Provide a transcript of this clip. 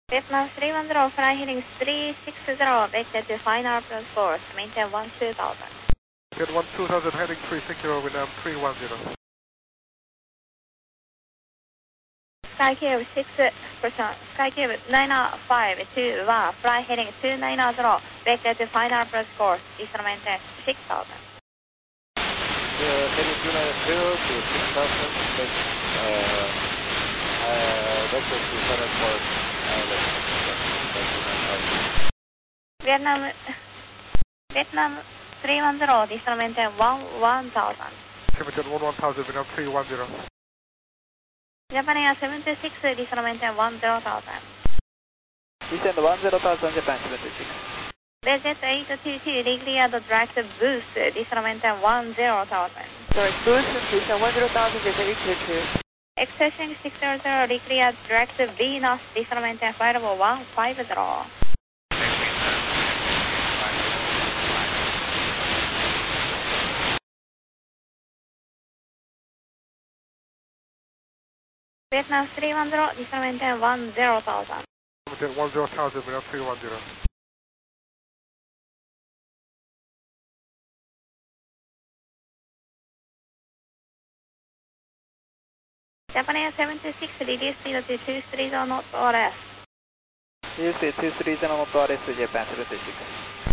Vietnam 310, fly heading 360, vector to final approach course, maintain 12000. Vietnam 2000 heading 360, Vietnam 310. SkyCube 6%, SkyCube 952, fly heading 290, vector to final approach course, diesel maintain 6000. Heading 290 to 6000, vector to final course, Vietnam 310, diesel maintain 1000. Temperature 1000, Vietnam 310. Japan Air 76, diesel maintain 10,000. Descend 10,000, Japan 76. Jet 822, declared direct boost, diesel maintain 10,000. Direct boost, descend 10,000, Jet 822. Accessing 600, declared direct Venus, diesel maintain 5150. Vietnam 310, diesel maintain 10,000. Temperature 10,000, Vietnam 310. Japan Air 76, reduce speed to 230 knots or less. Reduce speed 230 knots or less, Japan 76.